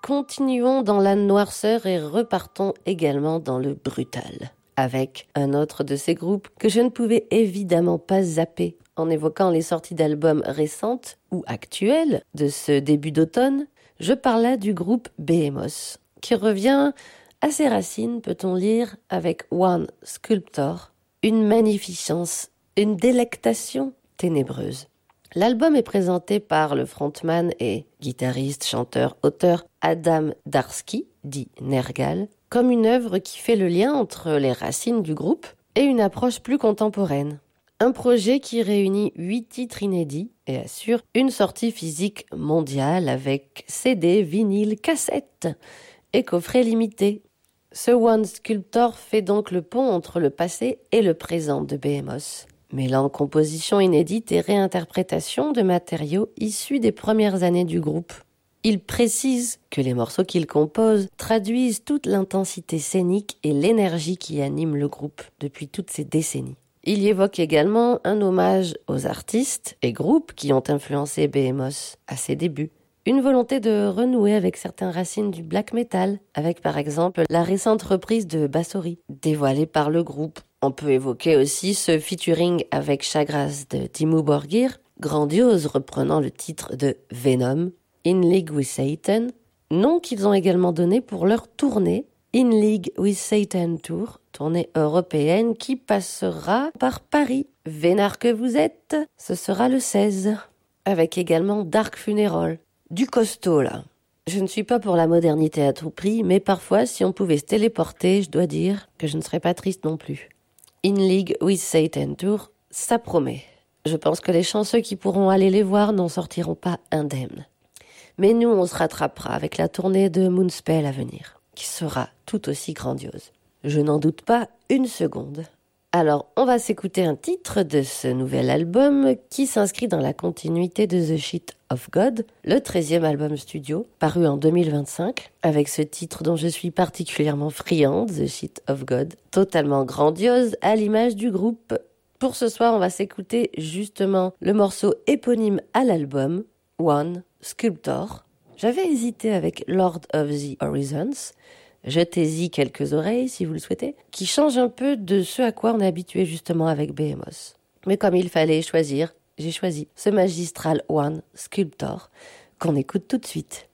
continuons dans la noirceur et repartons également dans le brutal, avec un autre de ces groupes que je ne pouvais évidemment pas zapper en évoquant les sorties d'albums récentes ou actuelles de ce début d'automne. Je parlais du groupe Behemoth, qui revient à ses racines, peut-on lire, avec One Sculptor, une magnificence, une délectation ténébreuse. L'album est présenté par le frontman et guitariste, chanteur, auteur Adam Darsky, dit Nergal, comme une œuvre qui fait le lien entre les racines du groupe et une approche plus contemporaine. Un projet qui réunit 8 titres inédits et assure une sortie physique mondiale avec CD, vinyle, cassette et coffret limité. Ce One Sculptor fait donc le pont entre le passé et le présent de Behemoth, mêlant compositions inédites et réinterprétations de matériaux issus des premières années du groupe. Il précise que les morceaux qu'il compose traduisent toute l'intensité scénique et l'énergie qui anime le groupe depuis toutes ces décennies. Il y évoque également un hommage aux artistes et groupes qui ont influencé Behemoth à ses débuts. Une volonté de renouer avec certaines racines du black metal, avec par exemple la récente reprise de Bathory, dévoilée par le groupe. On peut évoquer aussi ce featuring avec Chagras de Dimmu Borgir, grandiose reprenant le titre de Venom, In League with Satan, nom qu'ils ont également donné pour leur tournée In League with Satan Tour, tournée européenne qui passera par Paris. Vénard que vous êtes, ce sera le 16, avec également Dark Funeral. Du costaud là. Je ne suis pas pour la modernité à tout prix, mais parfois si on pouvait se téléporter, je dois dire que je ne serais pas triste non plus. In League with Satan Tour, ça promet. Je pense que les chanceux qui pourront aller les voir n'en sortiront pas indemnes. Mais nous, on se rattrapera avec la tournée de Moonspell à venir, qui sera tout aussi grandiose. Je n'en doute pas une seconde. Alors, on va s'écouter un titre de ce nouvel album qui s'inscrit dans la continuité de The Shit of God, le 13e album studio, paru en 2025, avec ce titre dont je suis particulièrement friande, The Shit of God, totalement grandiose à l'image du groupe. Pour ce soir, on va s'écouter justement le morceau éponyme à l'album, One Sculptor. J'avais hésité avec Lord of the Horizons, jetez-y quelques oreilles si vous le souhaitez, qui change un peu de ce à quoi on est habitué justement avec Behemoth. Mais comme il fallait choisir, j'ai choisi ce magistral One Sculptor qu'on écoute tout de suite.